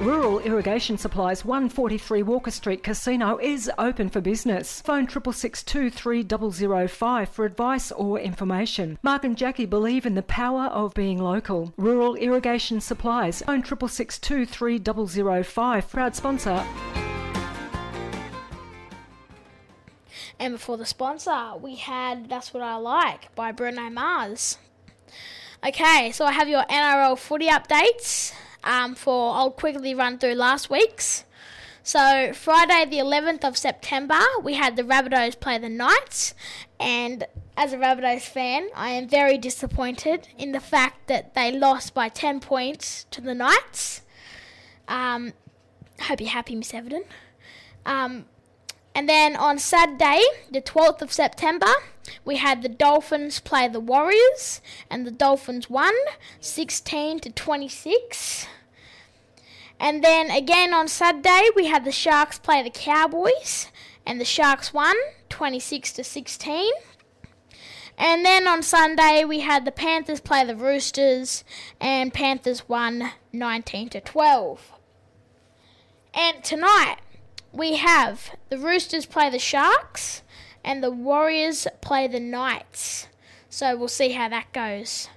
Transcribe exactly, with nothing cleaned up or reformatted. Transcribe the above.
Rural Irrigation Supplies, one forty-three Walker Street Casino is open for business. Phone six six six two three zero zero five for advice or information. Mark and Jackie believe in the power of being local. Rural Irrigation Supplies. Phone six six six two three zero zero five. Proud sponsor. And before the sponsor, we had That's What I Like by Bruno Mars. Okay, so I have your N R L footy updates um, for, I'll quickly run through last week's. So Friday the eleventh of September, we had the Rabbitohs play the Knights, and as a Rabbitohs fan, I am very disappointed in the fact that they lost by ten points to the Knights. Um, hope you're happy, Miss Everton. Um, And then on Saturday, the twelfth of September, we had the Dolphins play the Warriors, and the Dolphins won sixteen to twenty-six. And then again on Saturday, we had the Sharks play the Cowboys, and the Sharks won twenty-six to sixteen. And then on Sunday, we had the Panthers play the Roosters, and Panthers won nineteen to twelve. And tonight, we have the Roosters play the Sharks and the Warriors play the Knights. So we'll see how that goes.